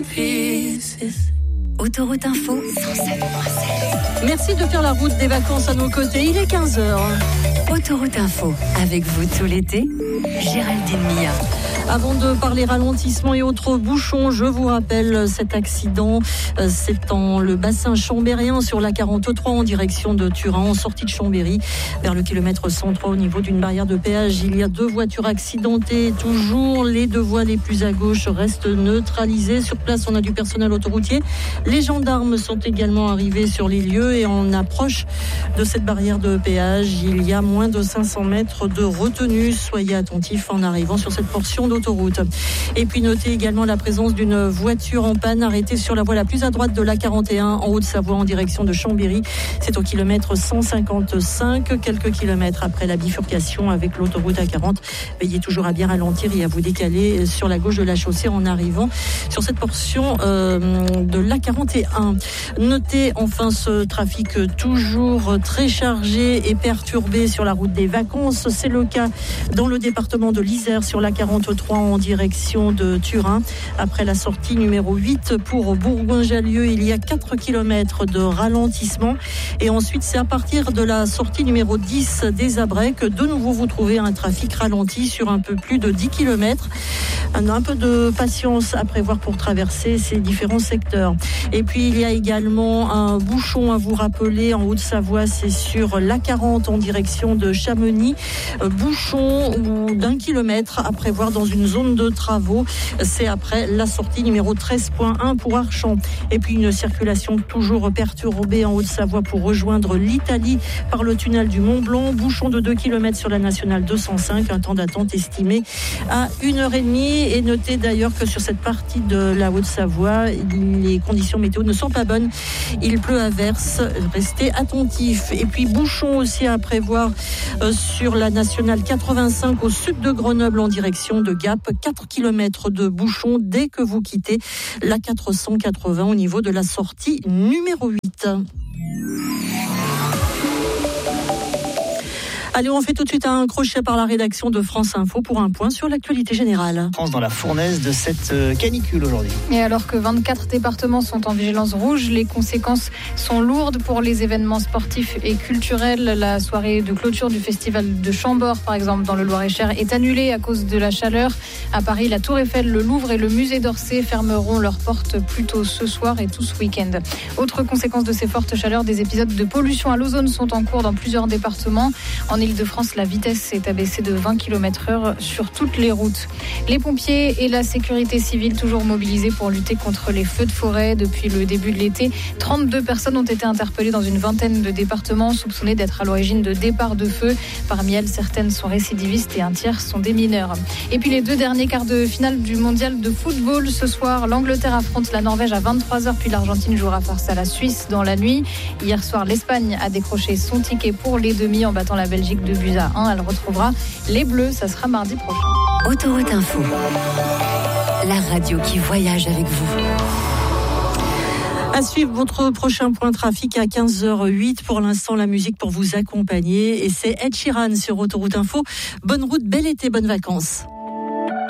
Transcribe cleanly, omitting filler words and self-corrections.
Autoroute Info 107.7. Merci de faire la route des vacances à nos côtés. Il est 15h. Autoroute Info, avec vous tout l'été, Géraldine Mia. Avant de parler ralentissement et autres bouchons, je vous rappelle cet accident. C'est dans le bassin chambérien sur la 43 en direction de Turin, en sortie de Chambéry, vers le kilomètre 103 au niveau d'une barrière de péage. Il y a 2 voitures accidentées. Toujours les 2 voies les plus à gauche restent neutralisées. Sur place, on a du personnel autoroutier. Les gendarmes sont également arrivés sur les lieux et on approche de cette barrière de péage. Il y a moins de 500 mètres de retenue. Soyez attentifs en arrivant sur cette portion d'autoroute. Et puis notez également la présence d'une voiture en panne arrêtée sur la voie la plus à droite de l'A41 en Haute-Savoie en direction de Chambéry. C'est au kilomètre 155, quelques kilomètres après la bifurcation avec l'autoroute A40. Veillez toujours à bien ralentir et à vous décaler sur la gauche de la chaussée en arrivant sur cette portion de l'A41. Notez enfin ce trafic toujours très chargé et perturbé sur la route des vacances. C'est le cas dans le département de l'Isère sur la 43 en direction de Turin. Après la sortie numéro 8 pour Bourgoin-Jallieu, il y a 4 km de ralentissement. Et ensuite, c'est à partir de la sortie numéro 10 des Abrets que de nouveau vous trouvez un trafic ralenti sur un peu plus de 10 km. Un peu de patience à prévoir pour traverser ces différents secteurs. Et puis, il y a également un bouchon à vous rappeler en Haute-Savoie, c'est sur l'A40 en direction de Chamonix. Bouchon d'1 kilomètre à prévoir dans une zone de travaux. C'est après la sortie numéro 13.1 pour Archamps. Et puis, une circulation toujours perturbée en Haute-Savoie pour rejoindre l'Italie par le tunnel du Mont-Blanc. Bouchon de 2 km sur la nationale 205. Un temps d'attente estimé à 1h30. Et notez d'ailleurs que sur cette partie de la Haute-Savoie, les conditions météo ne sont pas bonnes. Il pleut à verse. Restez attentifs. Et puis bouchon aussi à prévoir sur la nationale 85 au sud de Grenoble en direction de Gap. 4 km de bouchon dès que vous quittez la 480 au niveau de la sortie numéro 8. Allez, on fait tout de suite un crochet par la rédaction de France Info pour un point sur l'actualité générale. France dans la fournaise de cette canicule aujourd'hui. Et alors que 24 départements sont en vigilance rouge, les conséquences sont lourdes pour les événements sportifs et culturels. La soirée de clôture du festival de Chambord, par exemple, dans le Loir-et-Cher, est annulée à cause de la chaleur. À Paris, la Tour Eiffel, le Louvre et le musée d'Orsay fermeront leurs portes plus tôt ce soir et tout ce week-end. Autre conséquence de ces fortes chaleurs, des épisodes de pollution à l'ozone sont en cours dans plusieurs départements. En Île-de-France, la vitesse est abaissée de 20 km/h sur toutes les routes. Les pompiers et la sécurité civile toujours mobilisés pour lutter contre les feux de forêt. Depuis le début de l'été, 32 personnes ont été interpellées dans une vingtaine de départements soupçonnées d'être à l'origine de départs de feu. Parmi elles, certaines sont récidivistes et un tiers sont des mineurs. Et puis les 2 derniers quarts de finale du mondial de football ce soir. L'Angleterre affronte la Norvège à 23h, puis l'Argentine jouera face à la Suisse dans la nuit. Hier soir, l'Espagne a décroché son ticket pour les demi en battant la Belgique 2-1. Elle retrouvera les Bleus, ça sera mardi prochain. Autoroute Info, la radio qui voyage avec vous. À suivre votre prochain point trafic à 15h08. Pour l'instant, la musique pour vous accompagner. Et c'est Ed Sheeran sur Autoroute Info. Bonne route, bel été, bonnes vacances.